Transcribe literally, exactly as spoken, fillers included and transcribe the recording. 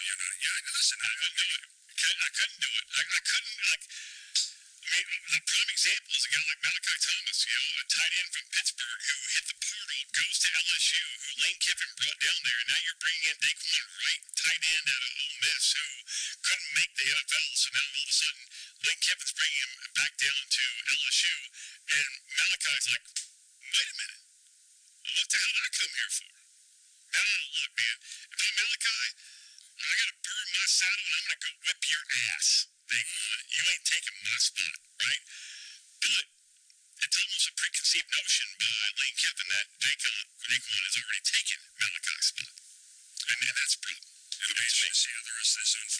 You're not. Yeah, listen. I, I, I couldn't do it. I, I couldn't. Like, I mean, a prime example is a guy like Malachi Thomas, you know, a tight end from Pittsburgh who hit the portal, goes to L S U, who Lane Kiffin brought down there, and now you're bringing in Daquan Wright, tight end out of Ole Miss, who couldn't make the N F L. So now all of a sudden, Lane Kiffin's bringing him back down to L S U, and Malachi's like, wait a minute, what the hell did I come here for? Now, look, man, if I'm Malachi, I gotta burn my saddle and I'm gonna go whip your ass. Daquan, you ain't taking my spot, right? But it's almost a preconceived notion by Lane Kiffin that Daquan, Daquan has already taken Malachi's spot. And, and that's a problem. And basically, see how the rest of this unfolds.